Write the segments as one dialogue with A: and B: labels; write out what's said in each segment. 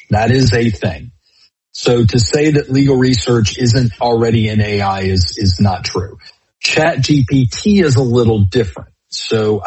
A: That is a thing. So to say that legal research isn't already in AI is not true. ChatGPT is a little different. So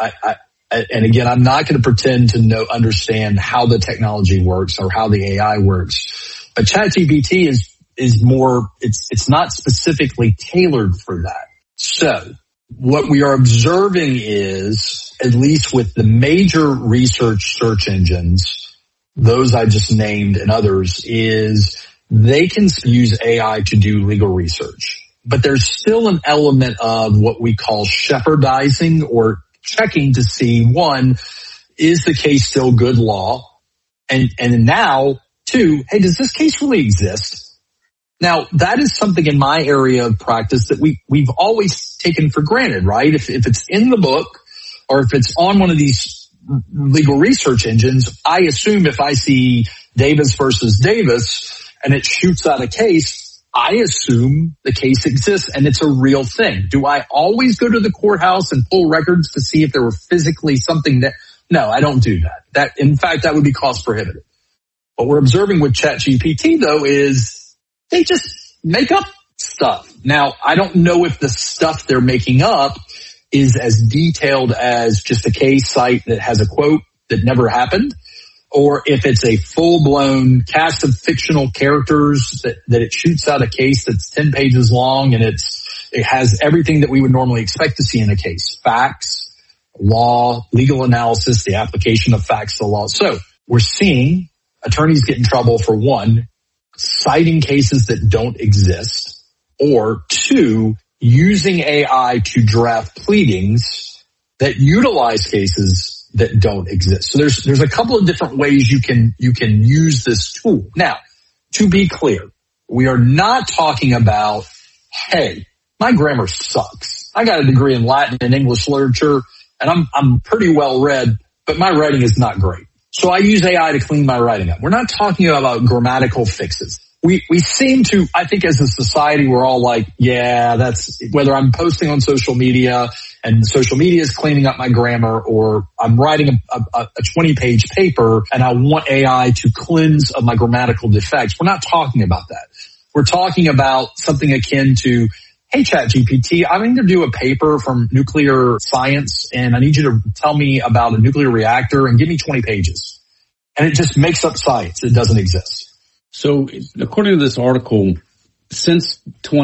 A: and again, I'm not going to pretend to understand how the technology works or how the AI works, but ChatGPT is more, it's not specifically tailored for that. So what we are observing is, at least with the major research search engines, those I just named and others, is they can use AI to do legal research. But there's still an element of what we call shepherdizing, or checking to see, one, is the case still good law? And now, two, hey, does this case really exist? Now, that is something in my area of practice that we've always taken for granted, right? If it's in the book, or if it's on one of these legal research engines, I assume if I see Davis versus Davis and it shoots out a case, I assume the case exists and it's a real thing. Do I always go to the courthouse and pull records to see if there were physically something that? No, I don't do that. In fact, that would be cost prohibitive. What we're observing with ChatGPT, though, is they just make up stuff. Now, I don't know if the stuff they're making up is as detailed as just a case site that has a quote that never happened, or if it's a full-blown cast of fictional characters that it shoots out a case that's 10 pages long and it has everything that we would normally expect to see in a case. Facts, law, legal analysis, the application of facts to law. So we're seeing attorneys get in trouble for, one, citing cases that don't exist, or two, using AI to draft pleadings that utilize cases that don't exist. So there's a couple of different ways you can use this tool. Now, to be clear, we are not talking about, hey, my grammar sucks. I got a degree in Latin and English literature, and I'm pretty well read, but my writing is not great. So I use AI to clean my writing up. We're not talking about grammatical fixes. We seem to, I think as a society, we're all like, yeah, that's, whether I'm posting on social media and social media is cleaning up my grammar, or I'm writing a 20-page paper and I want AI to cleanse of my grammatical defects. We're not talking about that. We're talking about something akin to, hey, ChatGPT, I need to do a paper from nuclear science and I need you to tell me about a nuclear reactor and give me 20 pages. And it just makes up science. It doesn't exist.
B: So according to this article, since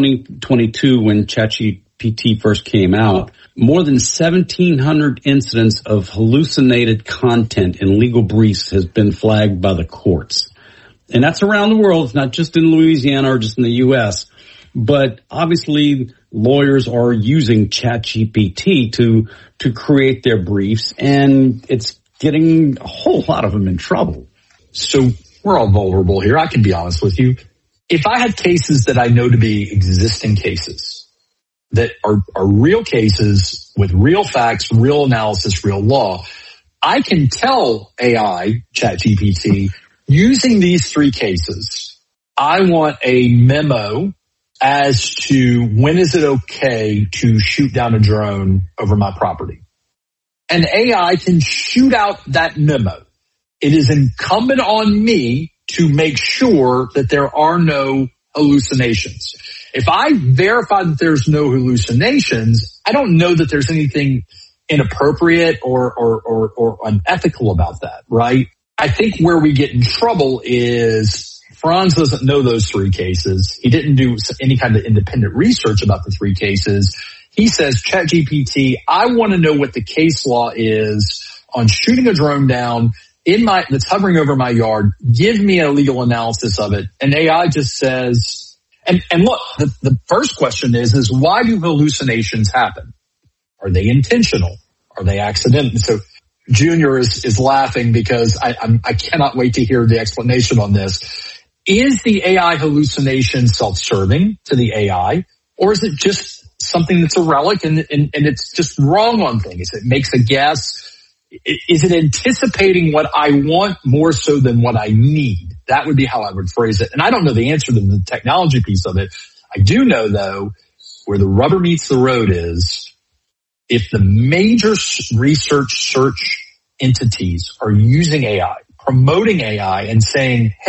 B: 2022, when ChatGPT first came out, more than 1,700 incidents of hallucinated content in legal briefs has been flagged by the courts. And that's around the world. It's not just in Louisiana or just in the U.S. But obviously, lawyers are using ChatGPT to create their briefs, and it's getting a whole lot of them in trouble.
A: So we're all vulnerable here. I can be honest with you. If I had cases that I know to be existing cases that are real cases with real facts, real analysis, real law, I can tell AI, ChatGPT, using these three cases, I want a memo as to when is it okay to shoot down a drone over my property. And AI can shoot out that memo. It is incumbent on me to make sure that there are no hallucinations. If I verify that there's no hallucinations, I don't know that there's anything inappropriate or unethical about that, right? I think where we get in trouble is Franz doesn't know those three cases. He didn't do any kind of independent research about the three cases. He says, ChatGPT, I want to know what the case law is on shooting a drone down that's hovering over my yard. Give me a legal analysis of it. And AI just says, and look, the first question is why do hallucinations happen? Are they intentional? Are they accidental? So Junior is laughing because I cannot wait to hear the explanation on this. Is the AI hallucination self-serving to the AI, or is it just something that's a relic and it's just wrong on things? It makes a guess. Is it anticipating what I want more so than what I need? That would be how I would phrase it. And I don't know the answer to the technology piece of it. I do know, though, where the rubber meets the road is if the major research search entities are using AI, promoting AI and saying, hey,